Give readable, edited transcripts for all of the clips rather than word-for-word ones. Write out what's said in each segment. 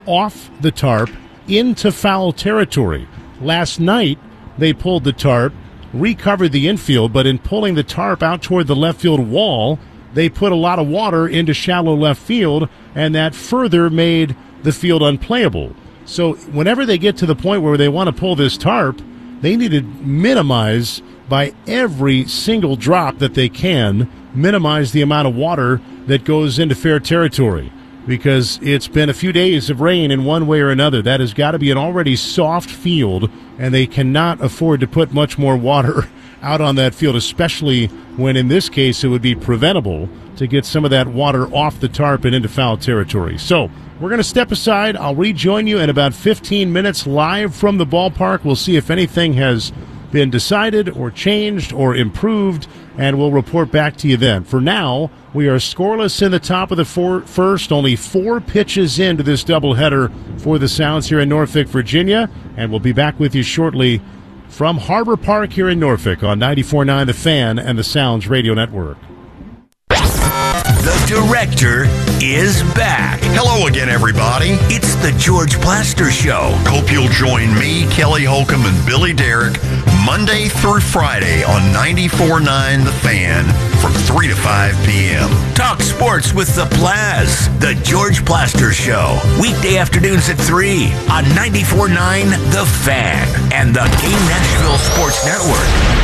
off the tarp into foul territory. Last night, they pulled the tarp, recovered the infield, but in pulling the tarp out toward the left field wall, they put a lot of water into shallow left field, and that further made the field unplayable. So whenever they get to the point where they want to pull this tarp, they need to minimize by every single drop that they can, minimize the amount of water that goes into fair territory, because it's been a few days of rain in one way or another. That has got to be an already soft field, and they cannot afford to put much more water out on that field, especially when in this case it would be preventable to get some of that water off the tarp and into foul territory. So we're going to step aside. I'll rejoin you in about 15 minutes live from the ballpark. We'll see if anything has been decided or changed or improved, and we'll report back to you then. For now, we are scoreless in the top of the first, only 4 pitches into this doubleheader for the Sounds here in Norfolk, Virginia, and we'll be back with you shortly from Harbor Park here in Norfolk on 94.9 The Fan and the Sounds Radio Network. The director is back. Hello again, everybody. It's the George Plaster Show. Hope you'll join me, Kelly Holcomb, and Billy Derrick Monday through Friday on 94.9 The Fan from 3 to 5 p.m. Talk sports with the Plaz. The George Plaster Show. Weekday afternoons at 3 on 94.9 The Fan and the Game Nashville Sports Network.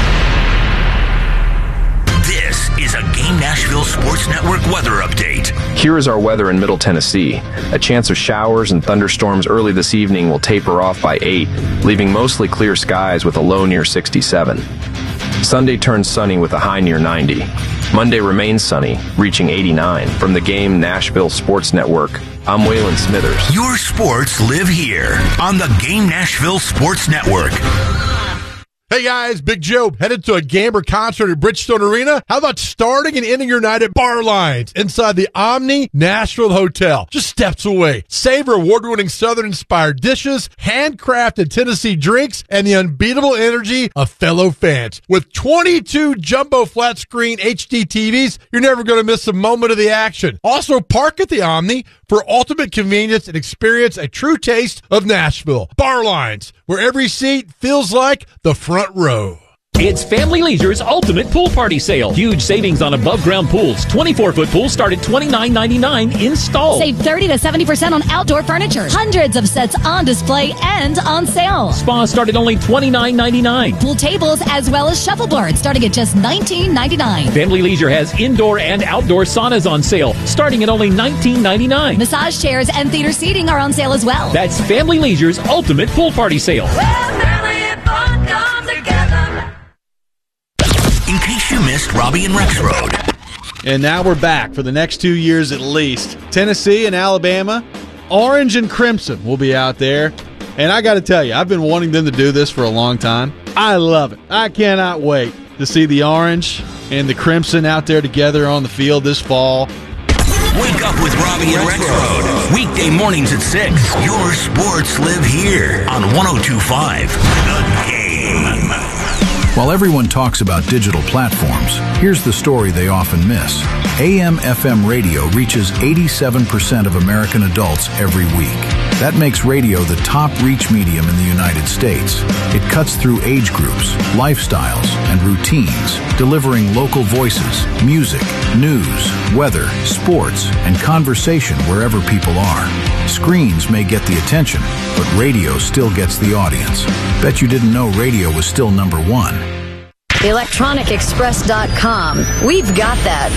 This is a Game Nashville Sports Network weather update. Here is our weather in Middle Tennessee. A chance of showers and thunderstorms early this evening will taper off by 8, leaving mostly clear skies with a low near 67. Sunday turns sunny with a high near 90. Monday remains sunny, reaching 89. From the Game Nashville Sports Network, I'm Waylon Smithers. Your sports live here on the Game Nashville Sports Network. Hey guys, Big Joe, headed to a Gamber concert at Bridgestone Arena? How about starting and ending your night at Bar Lines inside the Omni Nashville Hotel, just steps away? Savor award-winning Southern-inspired dishes, handcrafted Tennessee drinks, and the unbeatable energy of fellow fans. With 22 jumbo flat-screen HD TVs, you're never going to miss a moment of the action. Also, park at the Omni for ultimate convenience and experience a true taste of Nashville. Bar Lines, where every seat feels like the front row. It's Family Leisure's Ultimate Pool Party Sale. Huge savings on above-ground pools. 24-foot pools start at $29.99 installed. Save 30 to 70% on outdoor furniture. Hundreds of sets on display and on sale. Spas start at only $29.99. Pool tables as well as shuffleboards starting at just $19.99. Family Leisure has indoor and outdoor saunas on sale starting at only $19.99. Massage chairs and theater seating are on sale as well. That's Family Leisure's Ultimate Pool Party Sale. Well, family and fun come together. In case you missed Robbie and Rex Road. And now we're back for the next 2 years at least. Tennessee and Alabama, orange and crimson will be out there. And I got to tell you, I've been wanting them to do this for a long time. I love it. I cannot wait to see the orange and the crimson out there together on the field this fall. Wake up with Robbie and Rex Road. Weekday mornings at 6. Your sports live here on 102.5 The Game. While everyone talks about digital platforms, here's the story they often miss. AM/FM radio reaches 87% of American adults every week. That makes radio the top reach medium in the United States. It cuts through age groups, lifestyles, and routines, delivering local voices, music, news, weather, sports, and conversation wherever people are. Screens may get the attention, but radio still gets the audience. Bet you didn't know radio was still number one. ElectronicExpress.com. We've got that.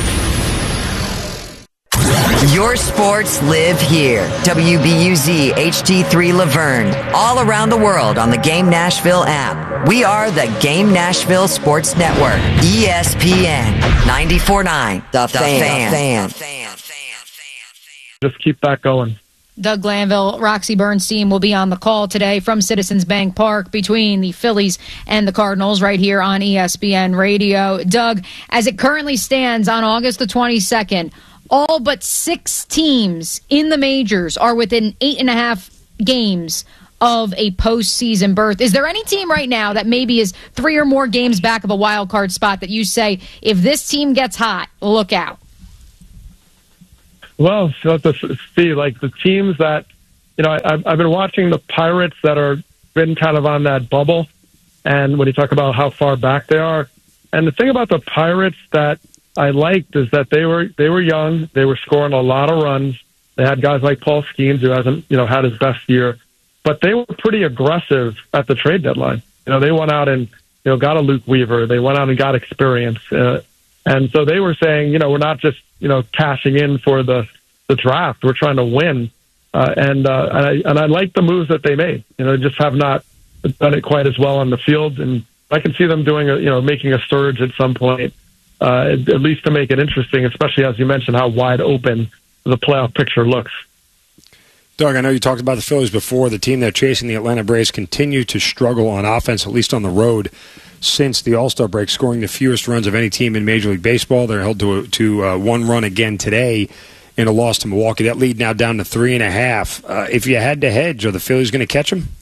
Your sports live here. WBUZ HD3 Laverne. All around the world on the Game Nashville app. We are the Game Nashville Sports Network. ESPN 94.9 The Fan. Just keep that going. Doug Glanville, Roxy Bernstein will be on the call today from Citizens Bank Park between the Phillies and the Cardinals right here on ESPN Radio. Doug, as it currently stands on August the 22nd, all but 6 teams in the majors are within 8.5 games of a postseason berth. Is there any team right now that maybe is 3 or more games back of a wild card spot that you say, if this team gets hot, look out? Well, so let's see, like the teams that, I've been watching the Pirates that are been kind of on that bubble, and when you talk about how far back they are, and the thing about the Pirates that I liked is that they were young, they were scoring a lot of runs. They had guys like Paul Skeens, who hasn't had his best year, but they were pretty aggressive at the trade deadline. They went out and got a Luke Weaver. They went out and got experience, and so they were saying, we're not just cashing in for the draft. We're trying to win. And I like the moves that they made. Just have not done it quite as well on the field, and I can see them doing making a surge at some point, at least to make it interesting, especially as you mentioned how wide open the playoff picture looks. Doug, I know you talked about the Phillies before. The team they're chasing, the Atlanta Braves, continue to struggle on offense, at least on the road, since the All-Star break, scoring the fewest runs of any team in Major League Baseball. They're held to one run again today in a loss to Milwaukee. That lead now down to 3.5. If you had to hedge, are the Phillies going to catch them?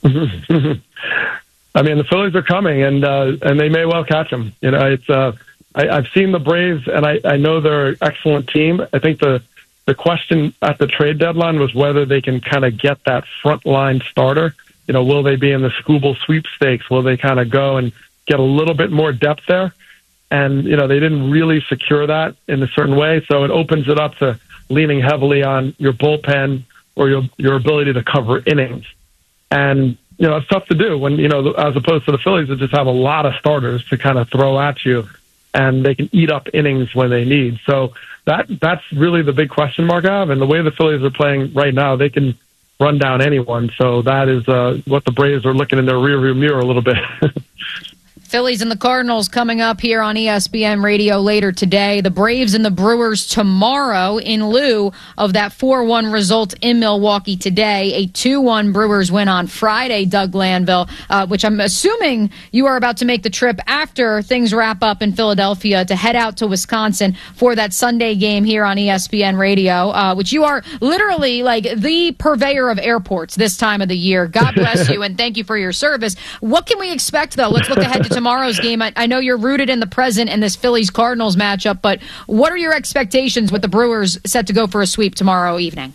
I mean, the Phillies are coming, and they may well catch them. I've seen the Braves, and I know they're an excellent team. I think the question at the trade deadline was whether they can kind of get that frontline starter. Will they be in the Scooble sweepstakes? Will they kind of go and get a little bit more depth there? And, they didn't really secure that in a certain way, so it opens it up to leaning heavily on your bullpen or your ability to cover innings. And, it's tough to do when, as opposed to the Phillies that just have a lot of starters to kind of throw at you, and they can eat up innings when they need. So that's really the big question mark I have. And the way the Phillies are playing right now, they can run down anyone. So that is what the Braves are looking in their rearview mirror a little bit. Phillies and the Cardinals coming up here on ESPN Radio later today. The Braves and the Brewers tomorrow in lieu of that 4-1 result in Milwaukee today. A 2-1 Brewers win on Friday, Doug Glanville, which I'm assuming you are about to make the trip after things wrap up in Philadelphia to head out to Wisconsin for that Sunday game here on ESPN Radio, which you are literally like the purveyor of airports this time of the year. God bless you, and thank you for your service. What can we expect, though? Let's look ahead to tomorrow's game. I know you're rooted in the present in this Phillies-Cardinals matchup, but what are your expectations with the Brewers set to go for a sweep tomorrow evening?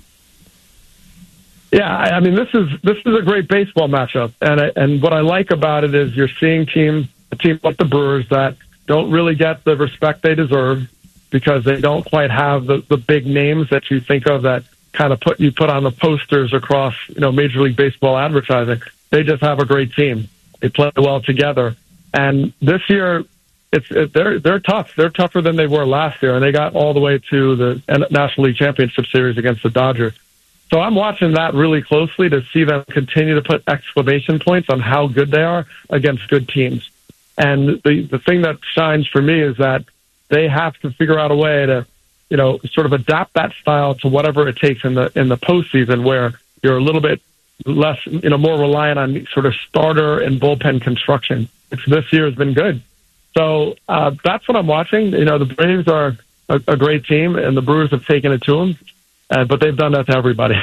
Yeah, I mean, this is a great baseball matchup, and what I like about it is you're seeing a team like the Brewers that don't really get the respect they deserve because they don't quite have the big names that you think of that kind of put on the posters across Major League Baseball advertising. They just have a great team. They play well together. And this year, they're tough. They're tougher than they were last year, and they got all the way to the National League Championship Series against the Dodgers. So I'm watching that really closely to see them continue to put exclamation points on how good they are against good teams. And the thing that shines for me is that they have to figure out a way to, sort of adapt that style to whatever it takes in the postseason, where you're a little bit less, more reliant on sort of starter and bullpen construction. This year has been good. So that's what I'm watching. The Braves are a great team, and the Brewers have taken it to them, but they've done that to everybody.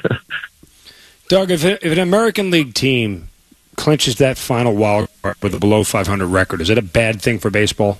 Doug, if an American League team clinches that final wild card with a below 500 record, is it a bad thing for baseball?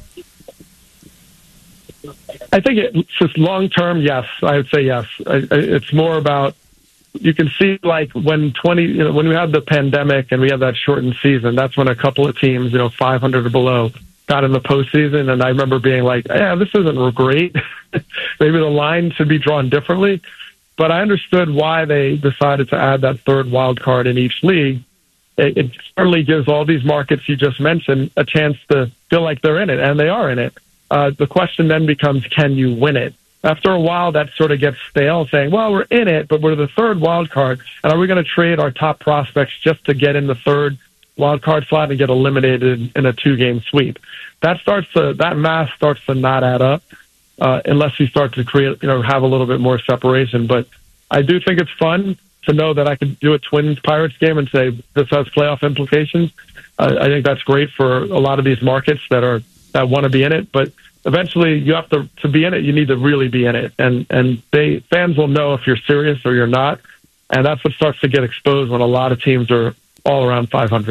I think it's just long-term, yes. I would say yes. It's more about, you can see like when we had the pandemic and we had that shortened season, that's when a couple of teams, 500 or below, got in the postseason. And I remember being like, yeah, this isn't great. Maybe the line should be drawn differently. But I understood why they decided to add that third wild card in each league. It certainly gives all these markets you just mentioned a chance to feel like they're in it, and they are in it. The question then becomes, can you win it? After a while, that sort of gets stale, saying, well, we're in it, but we're the third wild card, and are we going to trade our top prospects just to get in the third wild card slot and get eliminated in a 2-game sweep? That math starts to not add up unless you start to create, have a little bit more separation. But I do think it's fun to know that I could do a Twins-Pirates game and say this has playoff implications. I think that's great for a lot of these markets that want to be in it, but eventually you have to be in it, you need to really be in it. And fans will know if you're serious or you're not. And that's what starts to get exposed when a lot of teams are all around 500.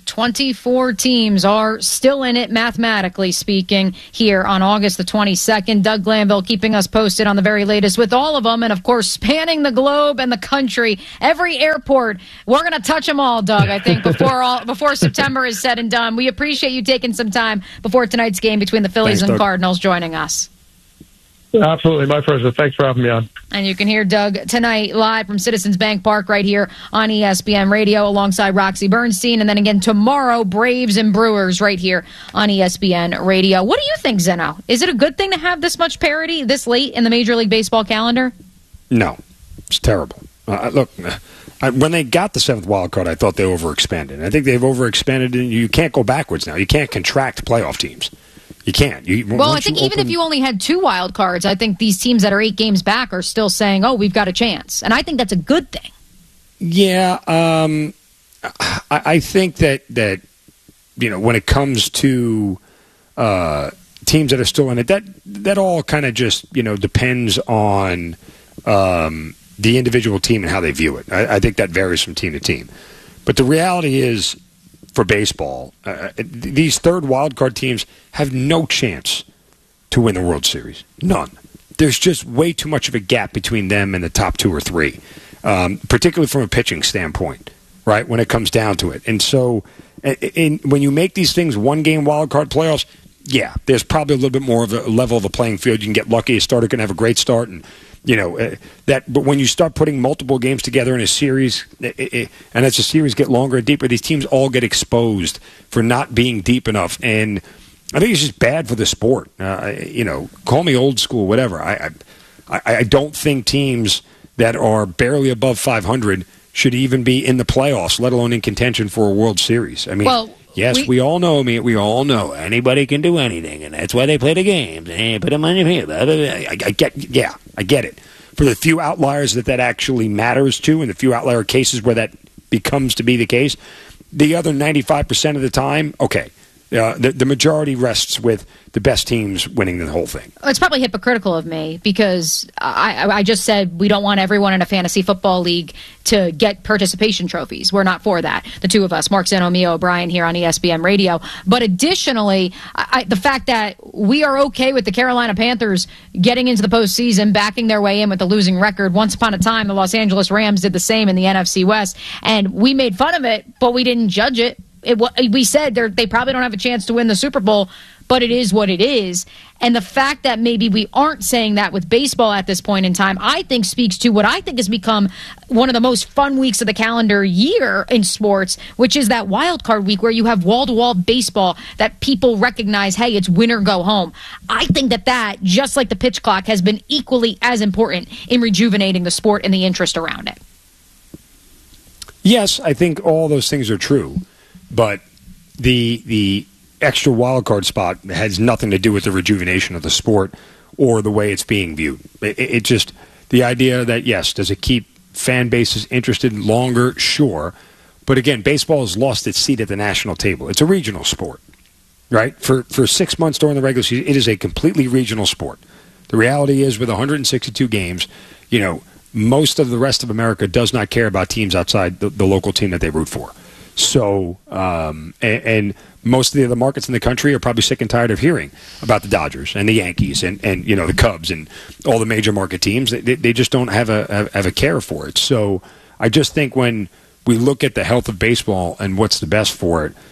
24 teams are still in it, mathematically speaking, here on August the 22nd. Doug Glanville keeping us posted on the very latest with all of them, and of course, spanning the globe and the country. Every airport, we're going to touch them all, Doug, I think, before September is said and done. We appreciate you taking some time before tonight's game between the Phillies and Doug. Cardinals joining us. Absolutely, my pleasure. Thanks for having me on. And you can hear Doug tonight live from Citizens Bank Park right here on ESPN Radio alongside Roxy Bernstein. And then again tomorrow, Braves and Brewers right here on ESPN Radio. What do you think, Zeno? Is it a good thing to have this much parity this late in the Major League Baseball calendar? No, it's terrible. Look, when they got the 7th wild card, I thought they overexpanded. I think they've overexpanded, and you can't go backwards now. You can't contract playoff teams. You can't. I think even if you only had 2 wild cards, I think these teams that are 8 games back are still saying, oh, we've got a chance. And I think that's a good thing. Yeah. I think that when it comes to teams that are still in it, that all kind of just, depends on the individual team and how they view it. I think that varies from team to team. But the reality is, for baseball, these 3rd wildcard teams have no chance to win the World Series. None. There's just way too much of a gap between them and the top 2 or 3, particularly from a pitching standpoint, right, when it comes down to it. And so when you make these things 1-game wildcard playoffs, yeah, there's probably a little bit more of a level of a playing field. You can get lucky. A starter can have a great start, and but when you start putting multiple games together in a series, and as the series get longer and deeper, these teams all get exposed for not being deep enough. And I think it's just bad for the sport. Call me old school, whatever. I don't think teams that are barely above 500 should even be in the playoffs, let alone in contention for a World Series. I mean, yes, we all know. We all know anybody can do anything, and that's why they play the games. And put them on your field. I get it. For the few outliers that actually matters to, and the few outlier cases where that becomes to be the case, the other 95% of the time, okay. The majority rests with the best teams winning the whole thing. It's probably hypocritical of me because I just said we don't want everyone in a fantasy football league to get participation trophies. We're not for that. The two of us, Mark Zeno, Mio O'Brien here on ESPN Radio. But additionally, the fact that we are okay with the Carolina Panthers getting into the postseason, backing their way in with a losing record. Once upon a time, the Los Angeles Rams did the same in the NFC West. And we made fun of it, but we didn't judge it. We said they probably don't have a chance to win the Super Bowl, but it is what it is. And the fact that maybe we aren't saying that with baseball at this point in time, I think speaks to what I think has become one of the most fun weeks of the calendar year in sports, which is that wild card week where you have wall-to-wall baseball that people recognize, hey, it's win or go home. I think that, just like the pitch clock, has been equally as important in rejuvenating the sport and the interest around it. Yes, I think all those things are true. But the extra wild card spot has nothing to do with the rejuvenation of the sport or the way it's being viewed. It just, the idea that, yes, does it keep fan bases interested longer? Sure. But again, baseball has lost its seat at the national table. It's a regional sport, right? For 6 months during the regular season, it is a completely regional sport. The reality is, with 162 games, most of the rest of America does not care about teams outside the local team that they root for. So, and most of the other markets in the country are probably sick and tired of hearing about the Dodgers and the Yankees and the Cubs and all the major market teams. They just don't have a care for it. So I just think when we look at the health of baseball and what's the best for it,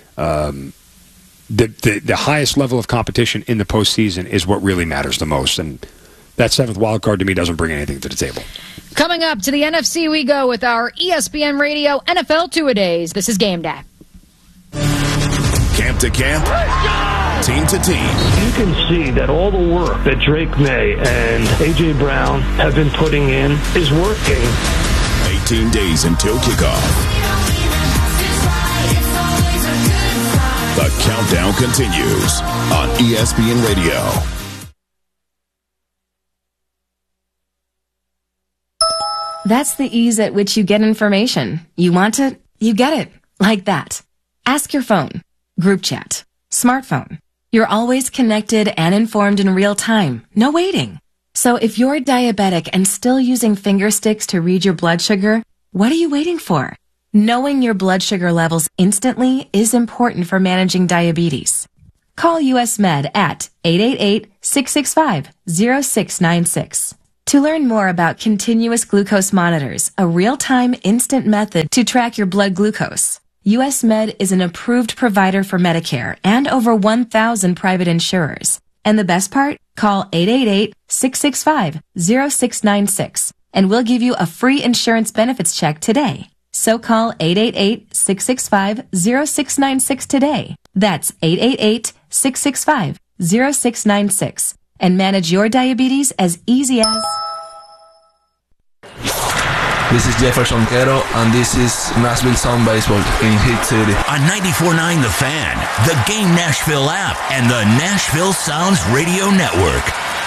the highest level of competition in the postseason is what really matters the most. And that 7th wild card to me doesn't bring anything to the table. Coming up to the NFC, we go with our ESPN Radio NFL Two-A-Days. This is Game Day. Camp to camp, team to team. You can see that all the work that Drake May and A.J. Brown have been putting in is working. 18 days until kickoff. The countdown continues on ESPN Radio. That's the ease at which you get information. You want it, you get it. Like that. Ask your phone. Group chat. Smartphone. You're always connected and informed in real time. No waiting. So if you're diabetic and still using finger sticks to read your blood sugar, what are you waiting for? Knowing your blood sugar levels instantly is important for managing diabetes. Call US Med at 888-665-0696. To learn more about continuous glucose monitors, a real-time instant method to track your blood glucose, US Med is an approved provider for Medicare and over 1,000 private insurers. And the best part? Call 888-665-0696 and we'll give you a free insurance benefits check today. So call 888-665-0696 today. That's 888-665-0696 and manage your diabetes as easy as... This is Jefferson Quero, and this is Nashville Sound Baseball in Hit City. On 94.9 The Fan, the Game Nashville app, and the Nashville Sounds Radio Network.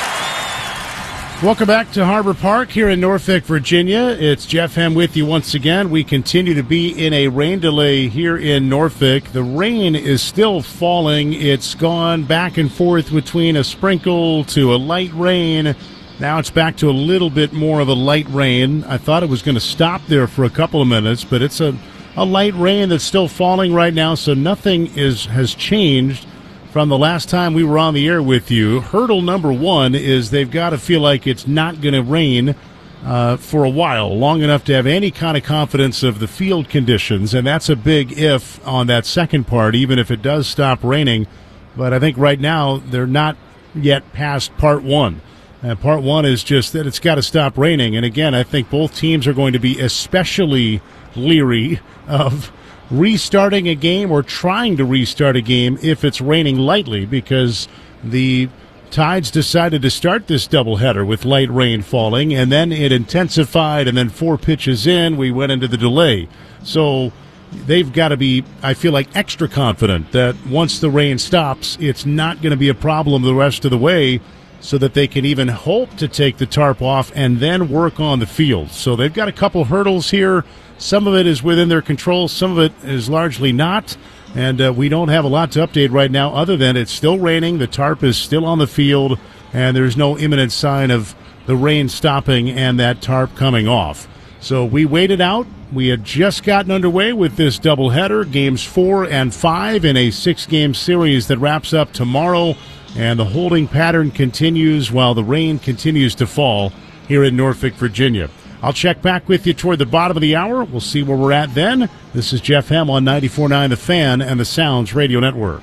Welcome back to Harbor Park here in Norfolk, Virginia. It's Jeff Hem with you once again. We continue to be in a rain delay here in Norfolk. The rain is still falling. It's gone back and forth between a sprinkle to a light rain. Now it's back to a little bit more of a light rain. I thought it was going to stop there for a couple of minutes, but it's a light rain that's still falling right now, so nothing has changed from the last time we were on the air with you. Hurdle number one is they've got to feel like it's not going to rain for a while, long enough to have any kind of confidence of the field conditions, and that's a big if on that second part, even if it does stop raining. But I think right now they're not yet past part one. Part one is just that it's got to stop raining. And again, I think both teams are going to be especially leery of restarting a game or trying to restart a game if it's raining lightly, because the Tides decided to start this doubleheader with light rain falling, and then it intensified, and then 4 pitches in, we went into the delay. So they've got to be, I feel like, extra confident that once the rain stops, it's not going to be a problem the rest of the way, so that they can even hope to take the tarp off and then work on the field. So they've got a couple hurdles here. Some of it is within their control. Some of it is largely not. And we don't have a lot to update right now other than it's still raining. The tarp is still on the field, and there's no imminent sign of the rain stopping and that tarp coming off. So we waited out. We had just gotten underway with this doubleheader, games 4 and 5 in a 6-game series that wraps up tomorrow. And the holding pattern continues while the rain continues to fall here in Norfolk, Virginia. I'll check back with you toward the bottom of the hour. We'll see where we're at then. This is Jeff Hem on 94.9 The Fan and the Sounds Radio Network.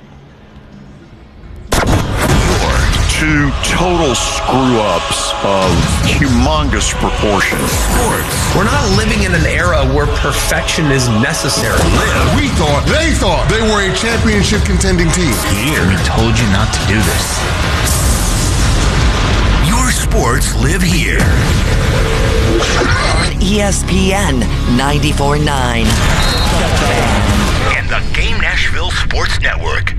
Two total screw-ups of humongous proportions. Sports. We're not living in an era where perfection is necessary. They thought they were a championship contending team. Here, we told you not to do this. Your sports live here. On ESPN 94.9. And the Game Nashville Sports Network.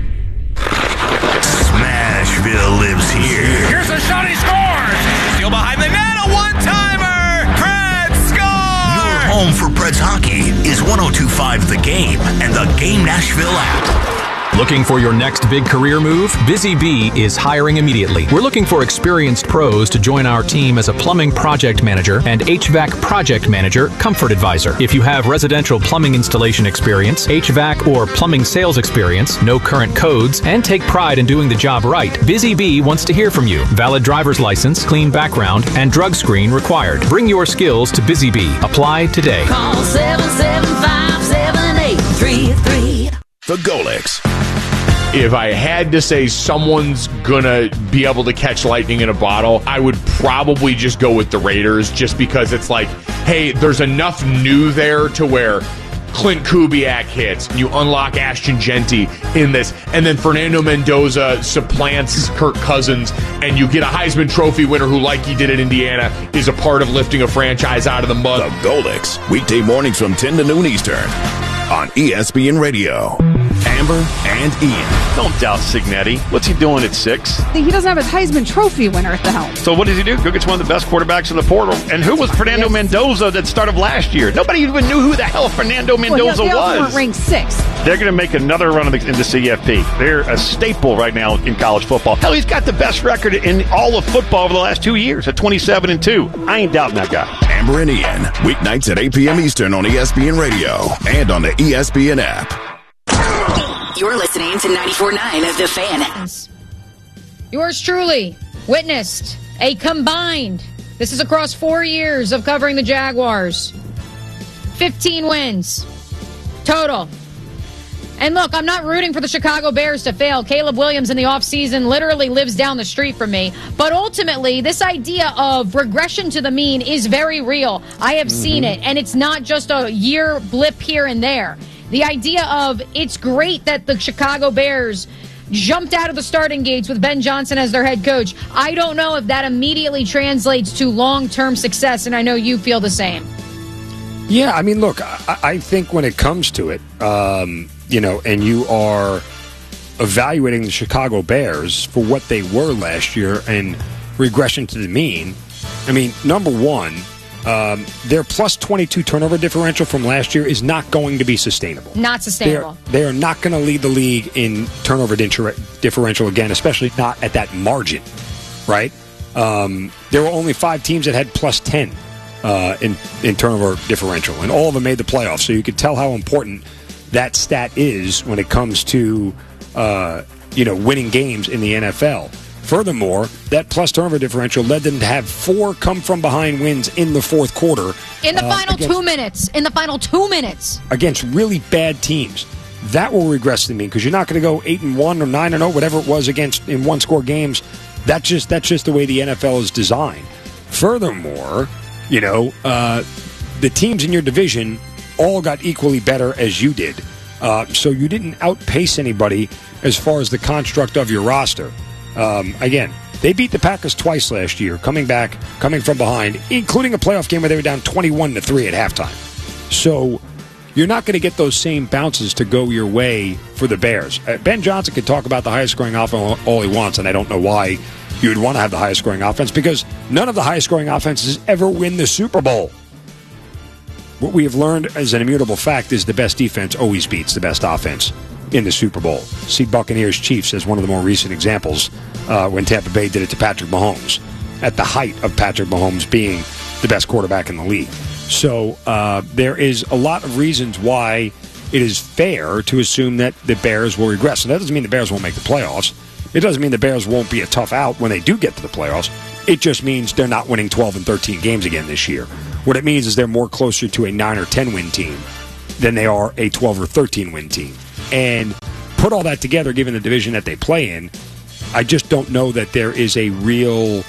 Smashville lives here. Here's a shot, he scores! Steal behind the net, a one-timer! Preds score! Your home for Preds hockey is 102.5 The Game and the Game Nashville app. Looking for your next big career move? Busy Bee is hiring immediately. We're looking for experienced pros to join our team as a plumbing project manager and HVAC project manager, comfort advisor. If you have residential plumbing installation experience, HVAC or plumbing sales experience, no current codes, and take pride in doing the job right, Busy Bee wants to hear from you. Valid driver's license, clean background, and drug screen required. Bring your skills to Busy Bee. Apply today. Call 775-7833. The Golix. If I had to say someone's gonna be able to catch lightning in a bottle, I would probably just go with the Raiders, just because it's like, hey, there's enough new there to where Clint Kubiak hits, you unlock Ashton Genty in this, and then Fernando Mendoza supplants Kirk Cousins, and you get a Heisman Trophy winner who, like he did at Indiana, is a part of lifting a franchise out of the mud. The Golix, weekday mornings from 10 to noon Eastern on ESPN Radio. Amber and Ian. Don't doubt Signetti. What's he doing at 6? He doesn't have his Heisman Trophy winner at the helm. So what does he do? Go get one of the best quarterbacks in the portal. And who was Fernando Mendoza that started last year? Nobody even knew who the hell Fernando Mendoza they was. Weren't ranked 6th. They're going to make another run into CFP. They're a staple right now in college football. Hell, he's got the best record in all of football over the last 2 years at 27-2. I ain't doubting that guy. Amber Cibrianian, weeknights at 8 p.m. Eastern on ESPN Radio and on the ESPN app. You're listening to 94.9 of The Fan. Yours truly witnessed a combined, this is across 4 years of covering the Jaguars, 15 wins total. And look, I'm not rooting for the Chicago Bears to fail. Caleb Williams in the offseason literally lives down the street from me. But ultimately, this idea of regression to the mean is very real. I have seen it, and it's not just a year blip here and there. The idea of it's great that the Chicago Bears jumped out of the starting gates with Ben Johnson as their head coach. I don't know if that immediately translates to long-term success, and I know you feel the same. Yeah, I mean, look, I think when it comes to it, and you are evaluating the Chicago Bears for what they were last year and regression to the mean, I mean, number one, their plus 22 turnover differential from last year is not going to be sustainable. Not sustainable. They are not going to lead the league in turnover differential again, especially not at that margin, right? There were only 5 teams that had plus 10 in turnover differential, and all of them made the playoffs. So you could tell how important that stat is when it comes to winning games in the NFL. Furthermore, that plus turnover differential led them to have 4 come-from-behind wins in the fourth quarter. In the final 2 minutes. In the final 2 minutes. Against really bad teams. That will regress to me because you're not going to go 8-1 or 9-0, whatever it was against in one-score games. That's just the way the NFL is designed. Furthermore, the teams in your division all got equally better as you did. So you didn't outpace anybody as far as the construct of your roster. Again, they beat the Packers twice last year, coming from behind, including a playoff game where they were down 21-3 at halftime. So you're not going to get those same bounces to go your way for the Bears. Ben Johnson can talk about the highest scoring offense all he wants, and I don't know why you would want to have the highest scoring offense, because none of the highest scoring offenses ever win the Super Bowl. What we have learned as an immutable fact is the best defense always beats the best offense in the Super Bowl. See Buccaneers Chiefs as one of the more recent examples when Tampa Bay did it to Patrick Mahomes at the height of Patrick Mahomes being the best quarterback in the league. So there is a lot of reasons why it is fair to assume that the Bears will regress. And that doesn't mean the Bears won't make the playoffs. It doesn't mean the Bears won't be a tough out when they do get to the playoffs. It just means they're not winning 12 and 13 games again this year. What it means is they're more closer to a 9 or 10 win team than they are a 12 or 13 win team. And put all that together, given the division that they play in, I just don't know that there is a real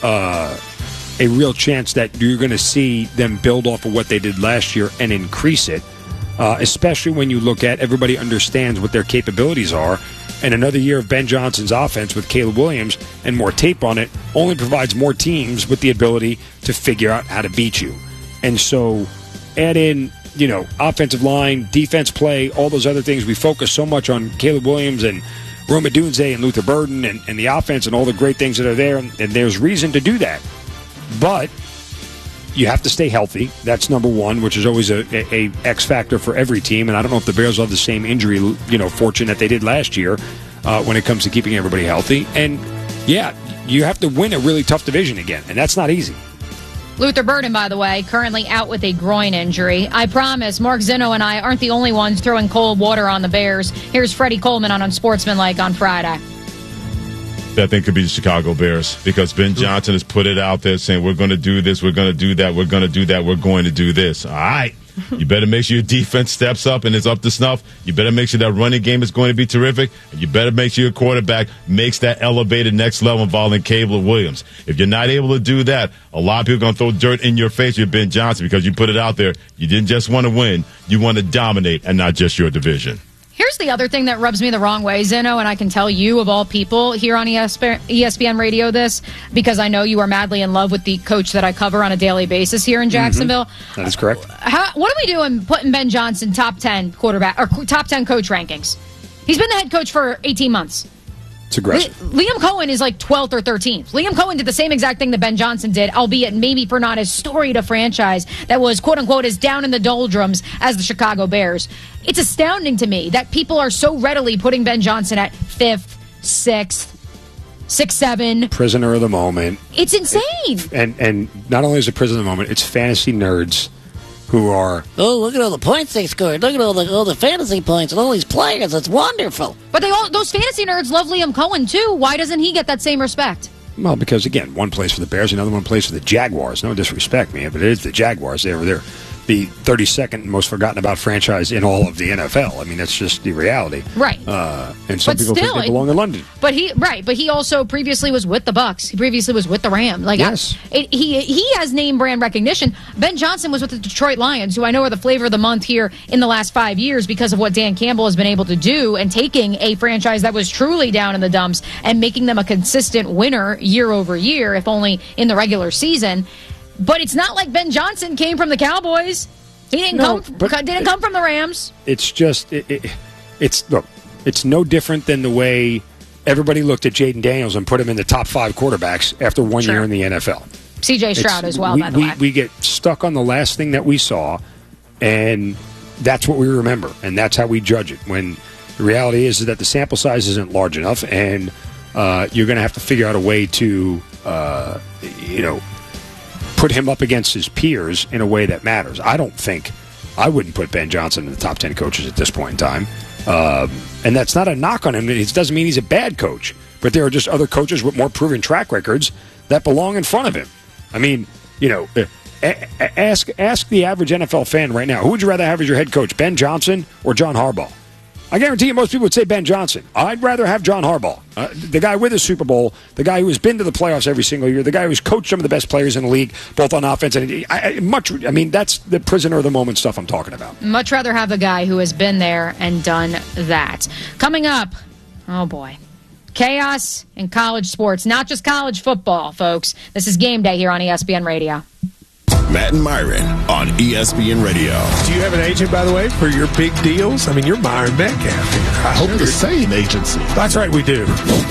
chance that you're going to see them build off of what they did last year and increase it, especially when you look at everybody understands what their capabilities are. And another year of Ben Johnson's offense with Caleb Williams and more tape on it only provides more teams with the ability to figure out how to beat you. And so add in, offensive line, defense play, all those other things. We focus so much on Caleb Williams and Rome Odunze and Luther Burden and the offense and all the great things that are there. And there's reason to do that. But you have to stay healthy. That's number one, which is always a X factor for every team. And I don't know if the Bears will have the same injury, fortune that they did last year when it comes to keeping everybody healthy. And, yeah, you have to win a really tough division again, and that's not easy. Luther Burden, by the way, currently out with a groin injury. I promise Mark Zinno and I aren't the only ones throwing cold water on the Bears. Here's Freddie Coleman on Unsportsmanlike on Friday. I think could be the Chicago Bears, because Ben Johnson has put it out there saying, we're going to do this, we're going to do that, we're going to do that, we're going to do this. All right. You better make sure your defense steps up and is up to snuff. You better make sure that running game is going to be terrific. And you better make sure your quarterback makes that elevated next level involving Caleb Williams. If you're not able to do that, a lot of people are going to throw dirt in your face with Ben Johnson, because you put it out there. You didn't just want to win. You want to dominate, and not just your division. Here's the other thing that rubs me the wrong way, Zinno, and I can tell you, of all people, here on ESPN Radio this, because I know you are madly in love with the coach that I cover on a daily basis here in Jacksonville. Mm-hmm. That is correct. What are we doing putting Ben Johnson top 10 quarterback or top 10 coach rankings? He's been the head coach for 18 months. It's aggressive. Liam Cohen is like 12th or 13th. Liam Cohen did the same exact thing that Ben Johnson did, albeit maybe for not as storied a franchise that was, quote-unquote, as down in the doldrums as the Chicago Bears. It's astounding to me that people are so readily putting Ben Johnson at 5th, 6th. 6'7". Prisoner of the moment. It's insane. And not only is it prisoner of the moment, it's fantasy nerds who are... Oh, look at all the points they scored. Look at all the fantasy points and all these players. It's wonderful. But those fantasy nerds love Liam Cohen, too. Why doesn't he get that same respect? Well, because, again, one plays for the Bears, another one plays for the Jaguars. No disrespect, man, but it is the Jaguars. They're the 32nd most forgotten about franchise in all of the NFL. I mean, that's just the reality. Right. And some people think they belong in London. But he also previously was with the Bucs. He previously was with the Rams. Yes. He has name brand recognition. Ben Johnson was with the Detroit Lions, who I know are the flavor of the month here in the last 5 years because of what Dan Campbell has been able to do and taking a franchise that was truly down in the dumps and making them a consistent winner year over year, if only in the regular season. But it's not like Ben Johnson came from the Cowboys. He didn't come from the Rams. It's just it's no different than the way everybody looked at Jaden Daniels and put him in the top 5 quarterbacks after 1 year in the NFL. C.J. Stroud as well, by the way. We get stuck on the last thing that we saw, and that's what we remember, and that's how we judge it. When the reality is that the sample size isn't large enough, and you're going to have to figure out a way to, put him up against his peers in a way that matters. I wouldn't put Ben Johnson in the top 10 coaches at this point in time. And that's not a knock on him. It doesn't mean he's a bad coach. But there are just other coaches with more proven track records that belong in front of him. I mean, ask the average NFL fan right now, who would you rather have as your head coach, Ben Johnson or John Harbaugh? I guarantee you most people would say Ben Johnson. I'd rather have John Harbaugh, the guy with a Super Bowl, the guy who has been to the playoffs every single year, the guy who's coached some of the best players in the league, both on offense and that's the prisoner of the moment stuff I'm talking about. Much rather have the guy who has been there and done that. Coming up, oh boy, chaos in college sports, not just college football, folks. This is Game Day here on ESPN Radio. Matt and Myron on ESPN Radio. Do you have an agent, by the way, for your big deals? I mean, you're Myron Metcalf here. I hope you're the same agency. That's right, we do.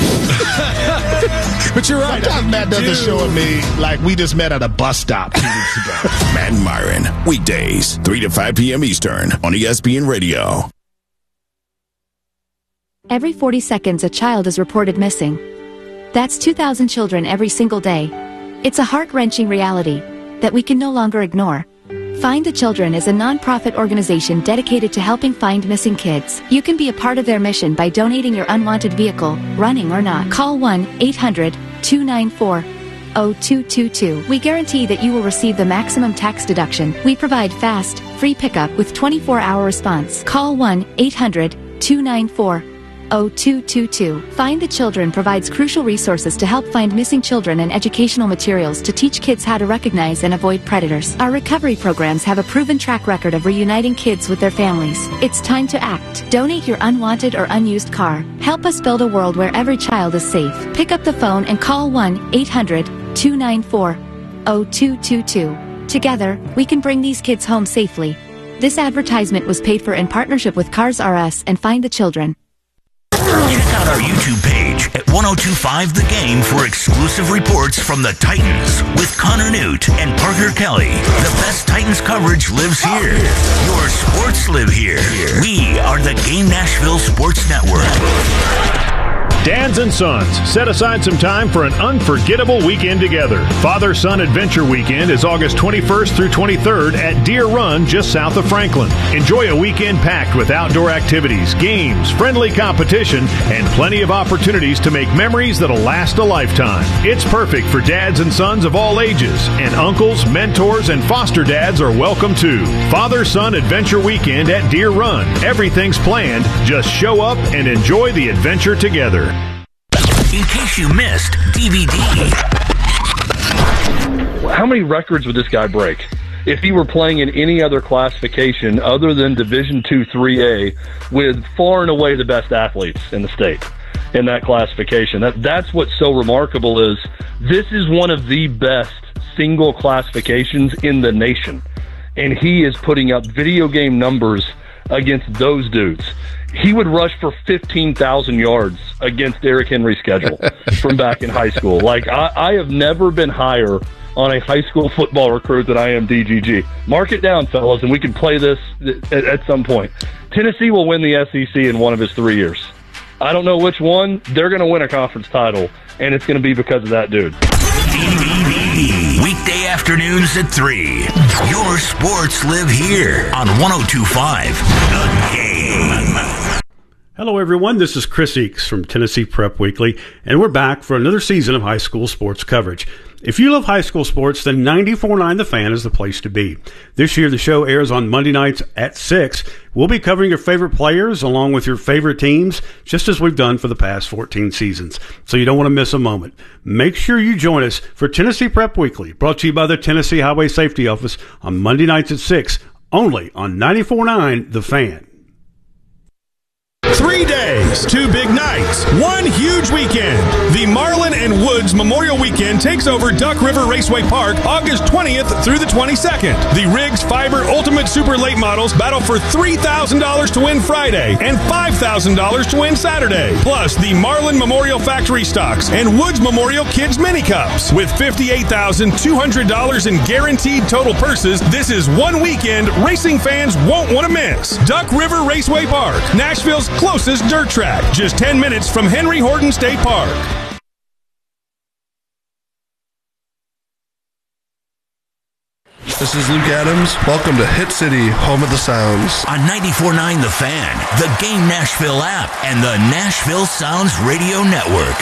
But you're right. Sometimes Matt doesn't show at me like we just met at a bus stop 2 weeks ago. Matt and Myron, weekdays, 3 to 5 p.m. Eastern on ESPN Radio. Every 40 seconds, a child is reported missing. That's 2,000 children every single day. It's a heart-wrenching reality that we can no longer ignore. Find the Children is a non-profit organization dedicated to helping find missing kids. You can be a part of their mission by donating your unwanted vehicle, running or not. Call 1-800-294-0222. We guarantee that you will receive the maximum tax deduction. We provide fast, free pickup with 24-hour response. Call 1-800-294-0222. Find the Children provides crucial resources to help find missing children and educational materials to teach kids how to recognize and avoid predators. Our recovery programs have a proven track record of reuniting kids with their families. It's time to act. Donate your unwanted or unused car. Help us build a world where every child is safe. Pick up the phone and call 1-800-294-0222. Together, we can bring these kids home safely. This advertisement was paid for in partnership with Cars R Us and Find the Children. Check out our YouTube page at 1025 The Game for exclusive reports from the Titans with Connor Newt and Parker Kelly. The best Titans coverage lives here. Your sports live here. We are the Game Nashville Sports Network. Dads and sons, set aside some time for an unforgettable weekend together. Father-Son Adventure Weekend is August 21st through 23rd at Deer Run, just south of Franklin. Enjoy a weekend packed with outdoor activities, games, friendly competition, and plenty of opportunities to make memories that'll last a lifetime. It's perfect for dads and sons of all ages, and uncles, mentors, and foster dads are welcome too. Father-Son Adventure Weekend at Deer Run. Everything's planned. Just show up and enjoy the adventure together. In case you missed DVD. How many records would this guy break if he were playing in any other classification other than Division II 3A with far and away the best athletes in the state in that classification? That's what's so remarkable is this is one of the best single classifications in the nation. And he is putting up video game numbers against those dudes. He would rush for 15,000 yards against Derrick Henry's schedule from back in high school. Like, I have never been higher on a high school football recruit than I am DGG. Mark it down, fellas, and we can play this at some point. Tennessee will win the SEC in one of his 3 years. I don't know which one. They're going to win a conference title, and it's going to be because of that dude. Weekday afternoons at 3. Your sports live here on 102.5 The Game. Hello, everyone. This is Chris Eakes from Tennessee Prep Weekly, and we're back for another season of high school sports coverage. If you love high school sports, then 94.9 The Fan is the place to be. This year, the show airs on Monday nights at 6. We'll be covering your favorite players along with your favorite teams, just as we've done for the past 14 seasons. So you don't want to miss a moment. Make sure you join us for Tennessee Prep Weekly, brought to you by the Tennessee Highway Safety Office on Monday nights at 6, only on 94.9 The Fan. 3 days, 2 big nights, 1 huge weekend. The Marlin and Woods Memorial Weekend takes over Duck River Raceway Park August 20th through the 22nd. The Riggs Fiber Ultimate Super Late Models battle for $3,000 to win Friday and $5,000 to win Saturday. Plus, the Marlin Memorial Factory Stocks and Woods Memorial Kids Mini Cups. With $58,200 in guaranteed total purses, this is one weekend racing fans won't want to miss. Duck River Raceway Park, Nashville's closest dirt track, just 10 minutes from Henry Horton State Park. This is Luke Adams. Welcome to Hit City, home of the Sounds. On 94.9 The Fan, the Game Nashville app, and the Nashville Sounds Radio Network.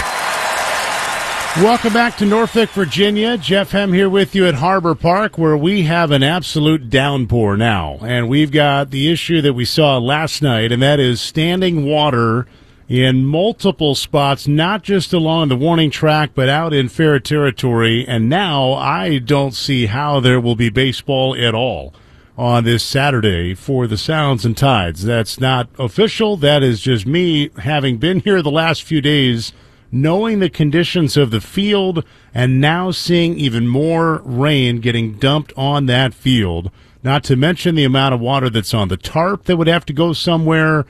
Welcome back to Norfolk, Virginia. Jeff Hem here with you at Harbor Park, where we have an absolute downpour now. And we've got the issue that we saw last night, and that is standing water in multiple spots, not just along the warning track, but out in fair territory. And now I don't see how there will be baseball at all on this Saturday for the Sounds and Tides. That's not official. That is just me having been here the last few days, knowing the conditions of the field, and now seeing even more rain getting dumped on that field, not to mention the amount of water that's on the tarp that would have to go somewhere.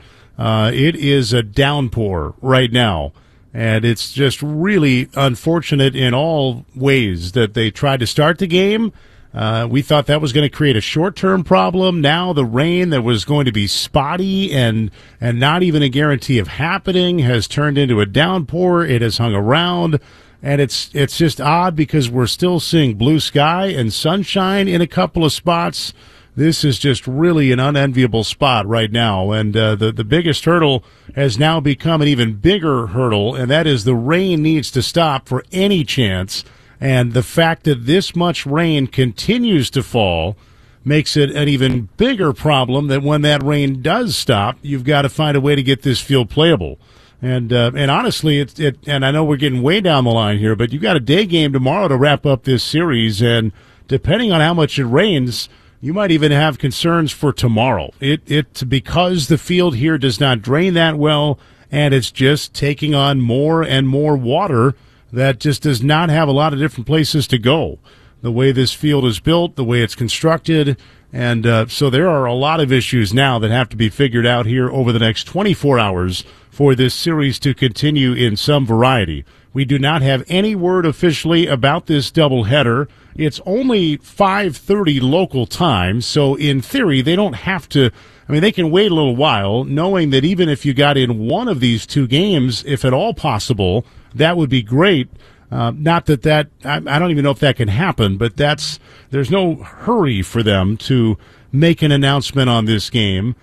It is a downpour right now, and it's just really unfortunate in all ways that they tried to start the game. We thought that was going to create a short-term problem. Now the rain that was going to be spotty and not even a guarantee of happening has turned into a downpour. It has hung around, and it's just odd because we're still seeing blue sky and sunshine in a couple of spots. This is just really an unenviable spot right now, and the biggest hurdle has now become an even bigger hurdle, and that is the rain needs to stop for any chance. And the fact that this much rain continues to fall makes it an even bigger problem that when that rain does stop, you've got to find a way to get this field playable. And honestly, and I know we're getting way down the line here, but you've got a day game tomorrow to wrap up this series, and depending on how much it rains, you might even have concerns for tomorrow. It's because the field here does not drain that well, and it's just taking on more and more water that just does not have a lot of different places to go. The way this field is built, the way it's constructed, and so there are a lot of issues now that have to be figured out here over the next 24 hours for this series to continue in some variety. We do not have any word officially about this doubleheader. It's only 5:30 local time, so in theory they don't have to. I mean, they can wait a little while, knowing that even if you got in one of these two games, if at all possible, that would be great. Not that I don't even know if that can happen, but there's no hurry for them to make an announcement on this game.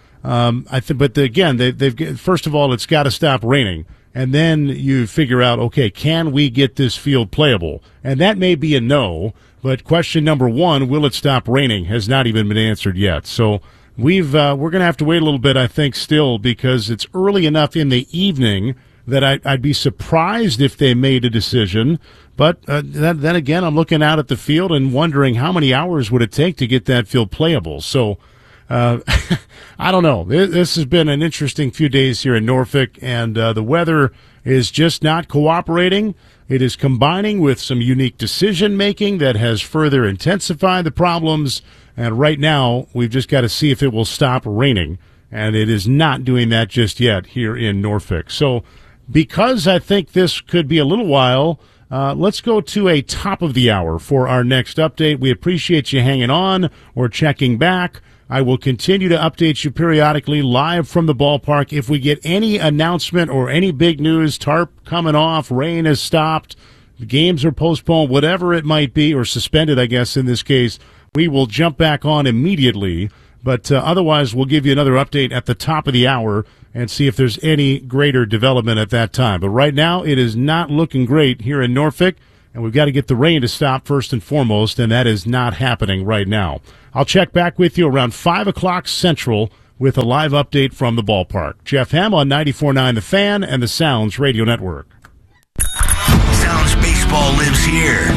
Again, first of all, it's got to stop raining, and then you figure out, okay, can we get this field playable? And that may be a no, but question number one, will it stop raining, has not even been answered yet. So we're going to have to wait a little bit, I think, still, because it's early enough in the evening that I'd be surprised if they made a decision. But then again, I'm looking out at the field and wondering how many hours would it take to get that field playable. So I don't know. This has been an interesting few days here in Norfolk, and the weather is just not cooperating. It is combining with some unique decision-making that has further intensified the problems. And right now, we've just got to see if it will stop raining. And it is not doing that just yet here in Norfolk. So because I think this could be a little while, let's go to a top of the hour for our next update. We appreciate you hanging on or checking back. I will continue to update you periodically live from the ballpark. If we get any announcement or any big news, tarp coming off, rain has stopped, the games are postponed, whatever it might be, or suspended, I guess, in this case, we will jump back on immediately. But otherwise, we'll give you another update at the top of the hour and see if there's any greater development at that time. But right now, it is not looking great here in Norfolk, and we've got to get the rain to stop first and foremost, and that is not happening right now. I'll check back with you around 5 o'clock Central with a live update from the ballpark. Jeff Hem on 94.9 The Fan and the Sounds Radio Network. Sounds baseball lives here.